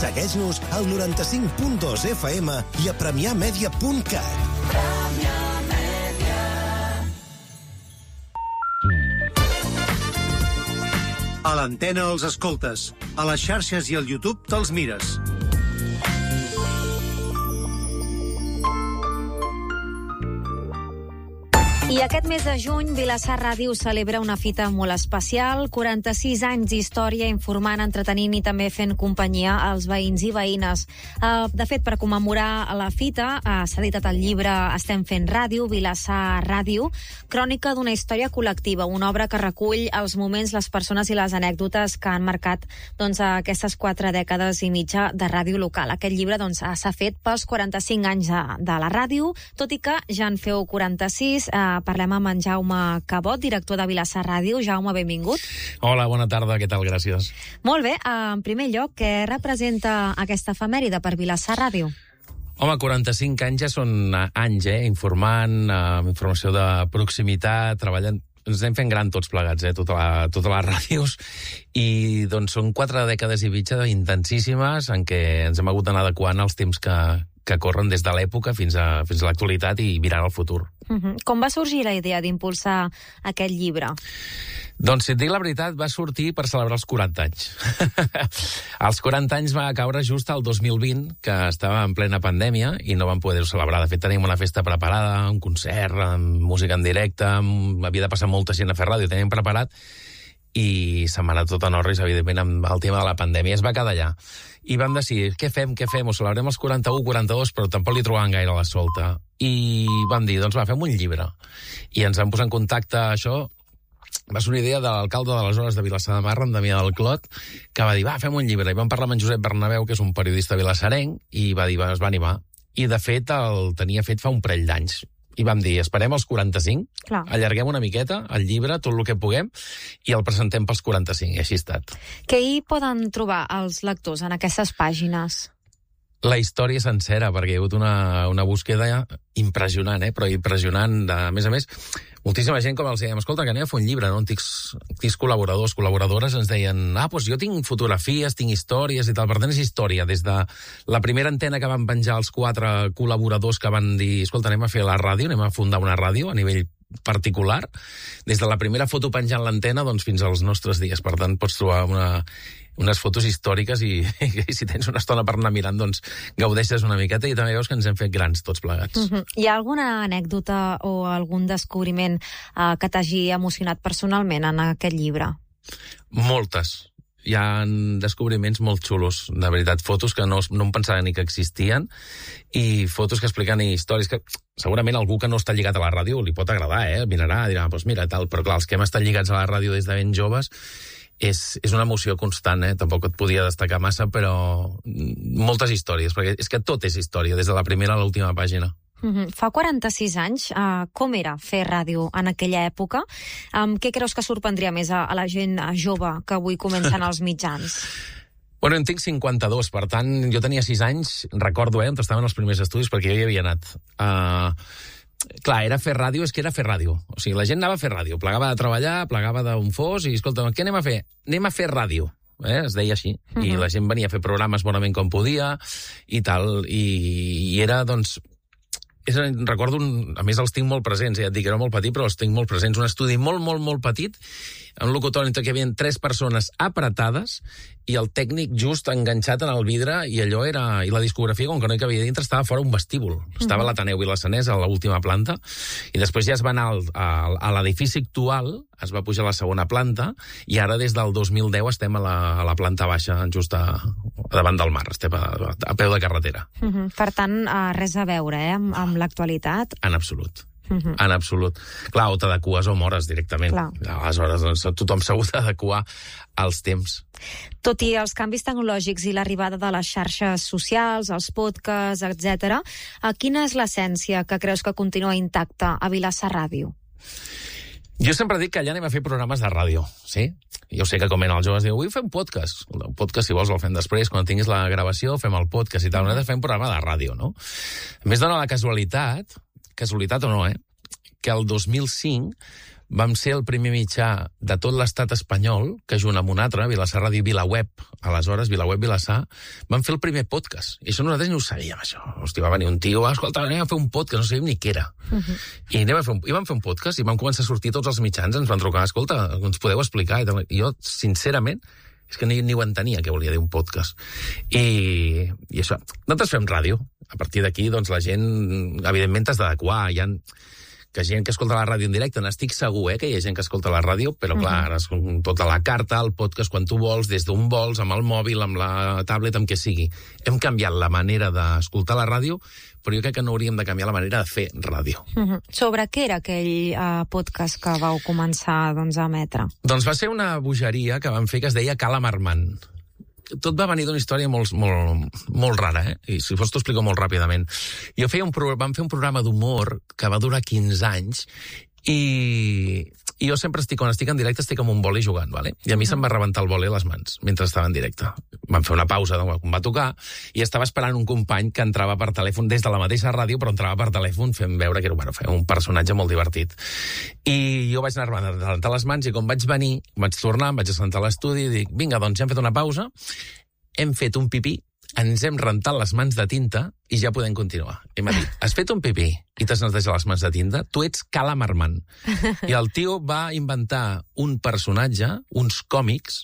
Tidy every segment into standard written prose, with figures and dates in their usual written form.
Segueix-nos al 95.2 FM i a premiamedia.cat. A l'antena els escoltes, a les xarxes i al YouTube te'ls mires. I aquest mes de juny, Vilassar Ràdio celebra una fita molt especial, 46 anys d'història informant, entretenint i també fent companyia als veïns i veïnes. De fet, per commemorar la fita, s'ha editat el llibre Estem fent ràdio, Vilassar Ràdio, crònica d'una història col·lectiva, una obra que recull els moments, les persones i les anècdotes que han marcat aquestes 4 dècades i mitja de ràdio local. Aquest llibre s'ha fet pels 45 anys de la ràdio, tot i que ja en feu 46. Parlem amb en Jaume Cabot, director de Vilassar Ràdio. Jaume, benvingut. Hola, bona tarda, què tal? Gràcies. Molt bé, en primer lloc, què representa aquesta efemèride per Vilassar Ràdio? Home, 45 anys ja són anys, informant, amb informació de proximitat, treballant. Ens anem fent gran tots plegats, totes les ràdios, i doncs són 4 dècades i mitja intensíssimes en què ens hem hagut d'anar adequant als temps que corren des de l'època fins a l'actualitat i mirant al futur. Com va sorgir la idea d'impulsar aquest llibre? Doncs, si et dic la veritat, va sortir per celebrar els 40 anys. Els 40 anys va caure just al 2020, que estava en plena pandèmia, i no vam poder-ho celebrar. De fet, teníem una festa preparada, un concert, amb música en directe, havia de passar molta gent a fer ràdio, teníem preparat, i se'n va anar tot en orris, evidentment, amb el tema de la pandèmia. Es va quedar allà. I vam decidir, què fem? Ho celebrem els 41, 42, però tampoc li trobàvem gaire la solta. I vam dir, doncs va, fem un llibre. I ens vam posar en contacte, això va ser una idea de l'alcalde d'aleshores de Vilassar de Mar, en Damià del Clot, que va dir, va, fem un llibre. I vam parlar amb en Josep Bernabéu, que és un periodista vilassarenc, i va dir, es va animar. I, de fet, el tenia fet fa un parell d'anys. I vam dir, esperem els 45, Clar. Allarguem una miqueta el llibre, tot el que puguem, i el presentem pels 45, i així ha estat. Què hi poden trobar els lectors en aquestes pàgines? La història sencera, perquè hi ha hagut una búsqueda impressionant, però impressionant. A més, moltíssima gent, com els dèiem, escolta, que anem a fer un llibre, no? Antics col·laboradors, col·laboradores ens deien, doncs jo tinc fotografies, tinc històries i tal. Per tant, és història. Des de la primera antena que van penjar els 4 col·laboradors que van dir, escolta, anem a fer la ràdio, anem a fundar una ràdio a nivell particular, des de la primera foto penjant l'antena fins als nostres dies. Per tant, pots trobar unes fotos històriques i si tens una estona per anar mirant, doncs gaudeixes una miqueta i també veus que ens hem fet grans tots plegats. Hi ha alguna anècdota o algun descobriment que t'hagi emocionat personalment en aquest llibre? Moltes. Hi ha descobriments molt xulos, de veritat. Fotos que no em pensava ni que existien i fotos que expliquen històries que segurament algú que no està lligat a la ràdio li pot agradar, mirarà, dirà, doncs mira, tal. Però clar, els que hem estat lligats a la ràdio des de ben joves és una emoció constant, tampoc et podia destacar massa, però moltes històries, perquè és que tot és història, des de la primera a l'última pàgina. Fa 46 anys, com era fer ràdio en aquella època? Què creus que sorprendria més a la gent jove que avui comencen els mitjans? Bueno, en tinc 52, per tant, jo tenia 6 anys, recordo, on estaven els primers estudis, perquè jo hi havia anat. Clar, era fer ràdio, és que era fer ràdio. O sigui, la gent anava a fer ràdio, plegava de treballar, plegava d'un fos, i escolta, què anem a fer? Anem a fer ràdio. Es deia així. I la gent venia a fer programes bonament com podia, i tal, i era, doncs... Recordo, a més els tinc molt presents, ja et dic que era molt petit, però els tinc molt presents. Un estudi molt, molt, molt petit, un locutori en què hi havia 3 persones apretades i el tècnic just enganxat en el vidre, i allò era... I la discografia, com que no hi cabia dintre, estava fora un vestíbul. Estava a l'Ateneu Vilassanès, a l'última planta, i després ja es va anar a l'edifici actual, es va pujar a la segona planta, i ara des del 2010 estem a la planta baixa, just davant del mar, estem a peu de carretera. Per tant, res a veure, amb l'actualitat? En absolut. En absolut. Clar, o t'adeques o mores directament. Clar. Aleshores, doncs, tothom s'ha hagut d'adequar als temps. Tot i els canvis tecnològics i l'arribada de les xarxes socials, els podcasts, etc., quina és l'essència que creus que continua intacta a Vilassar Ràdio? Jo sempre dic que allà anem a fer programes de ràdio, sí? Jo sé que com en els joves diu, avui fem podcast. El podcast, si vols, el fem després, quan tinguis la gravació, fem el podcast i tal. Nosaltres fem un programa de ràdio, no? A més, dona la casualitat o no, que el 2005 vam ser el primer mitjà de tot l'estat espanyol, que junt amb un altre, Vilassar Ràdio i Vilaweb, aleshores, Vilaweb Vilassar, vam fer el primer podcast. I això nosaltres ni ho sabíem, això. Hosti, va venir un tio, escolta, anem a fer un podcast, no sabíem ni què era. I vam fer un podcast i vam començar a sortir tots els mitjans, ens van trucar, escolta, ens podeu explicar? I jo, sincerament, és que ni ho entenia què volia dir un podcast. I això, nosaltres fem ràdio. A partir d'aquí, doncs, la gent, evidentment, t'has d'adequar. Hi ha gent que escolta la ràdio en directe, n'estic segur, que hi ha gent que escolta la ràdio, però, clar, ara és tota la carta, el podcast, quan tu vols, des d'on vols, amb el mòbil, amb la tablet, amb què sigui. Hem canviat la manera d'escoltar la ràdio, però jo crec que no hauríem de canviar la manera de fer ràdio. Sobre què era aquell podcast que vau començar a emetre? Doncs va ser una bogeria que vam fer que es deia Cala Marmant. Tot va venir d'una història molt rara, I si fos t'ho explico molt ràpidament. Vam fer un programa d'humor que va durar 15 anys i jo sempre quan estic en directe, estic amb un boli jugant, ¿vale? I a mi se'm va rebentar el boli a les mans mentre estava en directe. Vam fer una pausa quan va tocar i estava esperant un company que entrava per telèfon des de la mateixa ràdio, però entrava per telèfon fent veure que era un personatge molt divertit. I jo vaig anar-me a rentar les mans i quan vaig venir, vaig tornar, em vaig assentar a l'estudi i dic, vinga, doncs ja hem fet una pausa, hem fet un pipí, ens hem rentat les mans de tinta i ja podem continuar. I m'ha dit, has fet un pipí i t'has netejat les mans de tinta? Tu ets Cala Marmant. I el tio va inventar un personatge, uns còmics,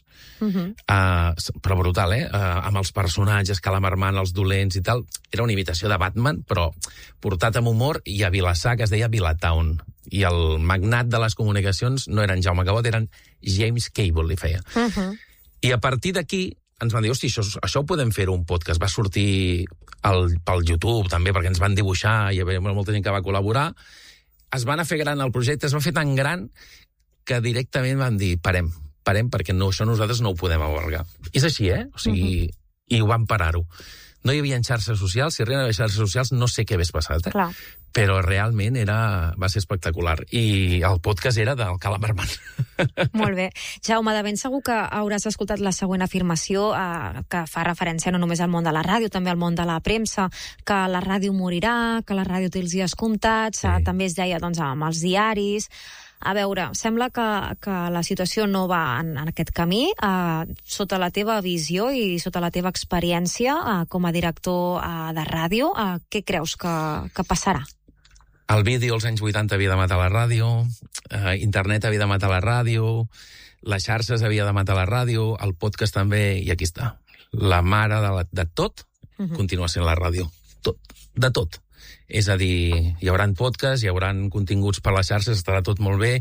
però brutal, amb els personatges, Cala Marmant, els dolents i tal. Era una imitació de Batman, però portat amb humor, i a Vilassar, que es deia Vilatown. I el magnat de les comunicacions no era en Jaume Cabot, eren James Cable, li feia. I a partir d'aquí ens van dir, hosti, això ho podem fer un podcast. Va sortir pel YouTube, també, perquè ens van dibuixar, i hi havia molta gent que va col·laborar. Es va anar a fer gran el projecte, es va fer tan gran que directament van dir, parem, perquè això nosaltres no ho podem albergar. És així, O sigui, i ho van parar-ho. No hi havia xarxes socials, si arriben a les xarxes socials no sé què hagués passat, Clar. Però realment va ser espectacular. I el podcast era del Cala Marmant. Molt bé. Jaume, de ben segur que hauràs escoltat la següent afirmació que fa referència no només al món de la ràdio, també al món de la premsa, que la ràdio morirà, que la ràdio té els dies comptats, també es deia amb els diaris. A veure, sembla que la situació no va en aquest camí. Sota la teva visió i sota la teva experiència com a director de ràdio, què creus que passarà? El vídeo als anys 80 havia de matar la ràdio, internet havia de matar la ràdio, les xarxes havia de matar la ràdio, el podcast també, i aquí està. La mare de tot continua sent la ràdio. Tot. De tot. És a dir, hi haurà podcasts, hi haurà continguts per les xarxes, estarà tot molt bé,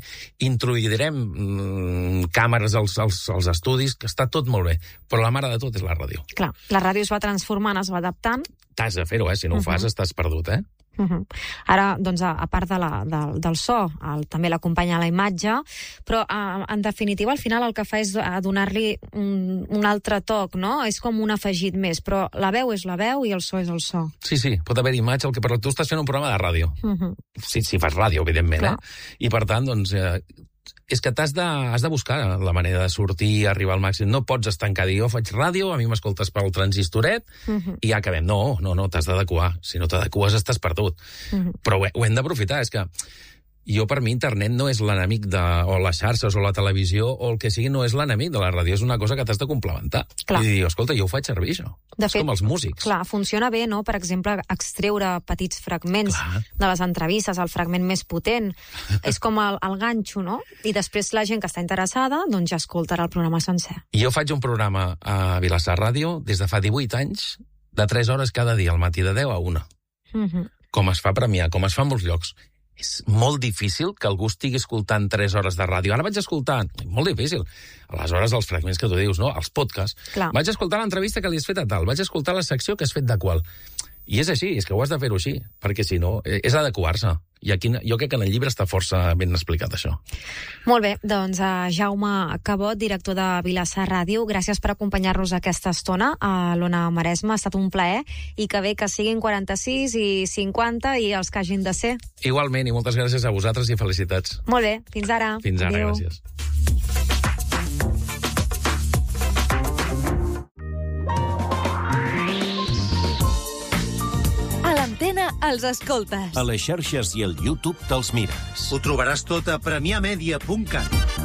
introduirem càmeres als estudis, que està tot molt bé, però la mare de tot és la ràdio. Clar, la ràdio es va transformant, es va adaptant. T'has de fer-ho, si no ho fas estàs perdut, Ara, doncs, a part del so, també l'acompanya la imatge, però en definitiva al final el que fa és donar-li un altre toc, no? És com un afegit més, però la veu és la veu i el so és el so. Sí, pot haver imatge, però tu estàs fent un programa de ràdio. Si fas ràdio, evidentment, I per tant, doncs, és que has de buscar la manera de sortir, arribar al màxim. No pots estancar, dir, jo faig ràdio, a mi m'escoltes pel transistoret, i ja acabem. No, t'has d'adequar. Si no t'adeques, estàs perdut. Però ho hem d'aprofitar, és que jo, per mi, internet no és l'enemic o les xarxes o la televisió o el que sigui, no és l'enemic de la ràdio, és una cosa que t'has de complementar. Clar. I dir, escolta, jo ho faig servir, això. És com els músics. Clar, funciona bé, no? Per exemple, extreure petits fragments de les entrevistes, el fragment més potent. És com el ganxo, no? I després la gent que està interessada, doncs ja escoltarà el programa sencer. Jo faig un programa a Vilassar Ràdio des de fa 18 anys, de 3 hores cada dia, al matí de 10 a 1. Com es fa premiar, com es fa en molts llocs. És molt difícil que algú estigui escoltant 3 hores de ràdio. Ara vaig escoltar... Molt difícil. Aleshores, els fragments que tu dius, no? Els podcasts. Clar. Vaig escoltar l'entrevista que li has fet a tal. Vaig escoltar la secció que has fet de qual. I és així, és que ho has de fer-ho així. Perquè, si no, és adequar-se. I aquí, jo crec que en el llibre està força ben explicat, això. Molt bé, doncs Jaume Cabot, director de Vilassar Ràdio, gràcies per acompanyar-nos aquesta estona a l'Ona Maresme. Ha estat un plaer, i que bé que siguin 46 i 50 i els que hagin de ser. Igualment, i moltes gràcies a vosaltres i felicitats. Molt bé, fins ara. Fins ara, gràcies. A l'Antena setmana els escoltes. A les xarxes i al YouTube te'ls mires. Ho trobaràs tot a premiamedia.cat.